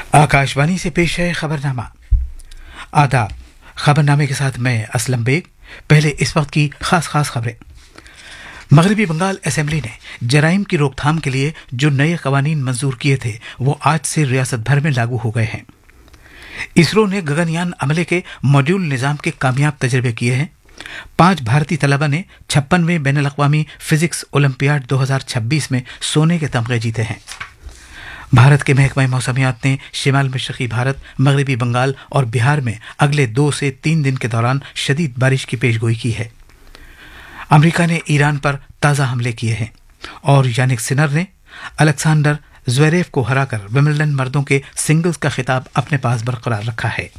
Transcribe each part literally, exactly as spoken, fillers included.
आकाशवाणी से पेश है खबरनामा। आदाब। खबरनामे के साथ मैं असलम बेग। पहले इस वक्त की खास खास खबरें। मगरबी बंगाल असेंबली ने जराइम की रोकथाम के लिए जो नए कवानीन मंजूर किए थे वो आज से रियासत भर में लागू हो गए हैं। इसरो ने गगनयान अमले के मॉड्यूल निजाम के कामयाब तजर्बे किए हैं। पांच भारतीय तलबा ने छप्पनवें बैनुल अक़वामी फिजिक्स ओलंपियाड दो हज़ार छब्बीस में सोने के तमगे जीते हैं। भारत के महकमा मौसमियात ने शिमाल मशरक़ी भारत, मगरबी बंगाल और बिहार में अगले दो से तीन दिन के दौरान शदीद बारिश की पेशगोई की है। अमेरिका ने ईरान पर ताज़ा हमले किए हैं और यानिक सिनर ने अलेक्जेंडर ज़्वेरेव को हराकर विंबलडन मर्दों के सिंगल्स का खिताब अपने पास बरकरार रखा है।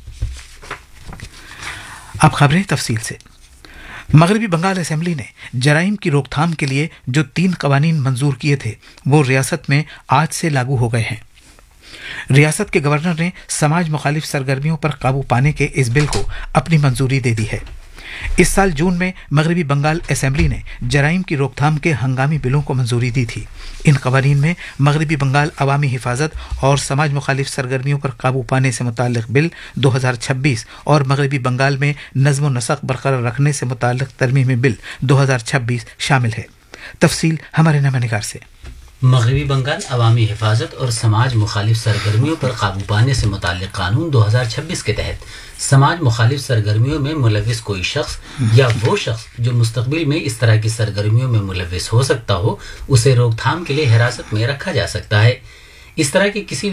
अब खबरें तफसील से। मगरबी बंगाल असेंबली ने जराइम की रोकथाम के लिए जो तीन कवानीन मंजूर किए थे वो रियासत में आज से लागू हो गए हैं। रियासत के गवर्नर ने समाज मुखालिफ सरगर्मियों पर काबू पाने के इस बिल को अपनी मंजूरी दे दी है। इस साल जून में मगरबी बंगाल असेंबली ने जराइम की रोकथाम के हंगामी बिलों को मंजूरी दी थी। इन कवानीन में मगरबी बंगाल अवामी हिफाजत और समाज मुखालिफ सरगर्मियों पर काबू पाने से मुताल्लिक बिल दो हज़ार छब्बीस और मगरबी बंगाल में नज़्म व नसक बरकरार रखने से मुताल्लिक तरमीमी बिल दो हज़ार छब्बीस शामिल है। तफसील हमारे नमानिगार से। मगरबी बंगाल अवामी हिफाजत और समाज मुखालिफ सरगर्मियों पर काबू पाने से मुताल्लिक कानून दो हज़ार छब्बीस के तहत समाज मुखालिफ सरगर्मियों में मुलविस कोई शख्स या वो शख्स जो मुस्तकबिल में इस तरह की सरगर्मियों में मुलविस हो सकता हो उसे रोकथाम के लिए हिरासत में रखा जा सकता है। इस तरह की किसी